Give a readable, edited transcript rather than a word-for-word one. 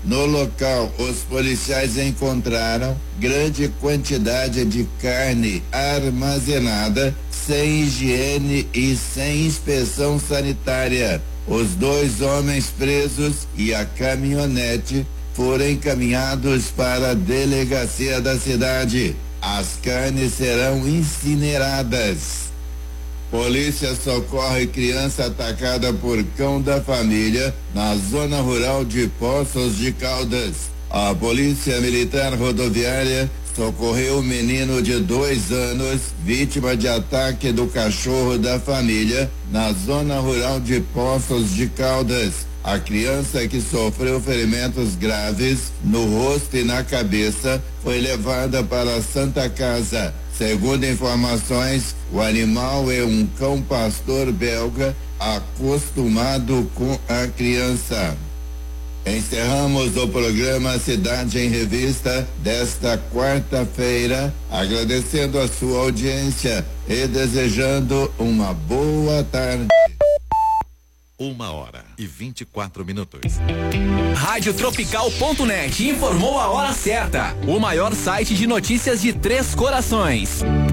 No local, os policiais encontraram grande quantidade de carne armazenada, sem higiene e sem inspeção sanitária. Os 2 homens presos e a caminhonete foram encaminhados para a delegacia da cidade. As carnes serão incineradas. Polícia socorre criança atacada por cão da família na zona rural de Poços de Caldas. A Polícia Militar Rodoviária socorreu o menino de 2 anos, vítima de ataque do cachorro da família na zona rural de Poços de Caldas. A criança, que sofreu ferimentos graves no rosto e na cabeça, foi levada para a Santa Casa. Segundo informações, o animal é um cão pastor belga acostumado com a criança. Encerramos o programa Cidade em Revista desta quarta-feira, agradecendo a sua audiência e desejando uma boa tarde. 1h24. Radiotropical.net informou a hora certa. O maior site de notícias de Três Corações.